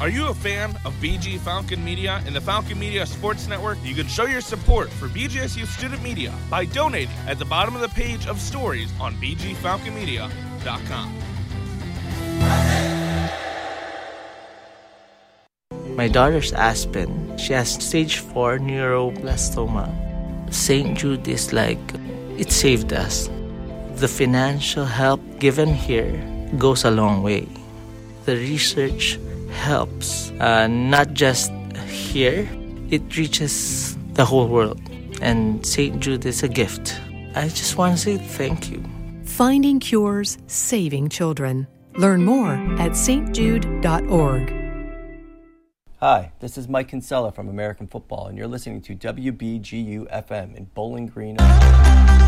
Are you a fan of BG Falcon Media and the Falcon Media Sports Network? You can show your support for BGSU Student Media by donating at the bottom of the page of stories on bgfalconmedia.com. My daughter's Aspen. She has stage 4 neuroblastoma. St. Jude is like, it saved us. The financial help given here goes a long way. The research helps, not just here, it reaches the whole world. And St. Jude is a gift. I just want to say thank you. Finding cures, saving children. Learn more at stjude.org. Hi, this is Mike Kinsella from American Football, and you're listening to WBGU-FM in Bowling Green, Ontario.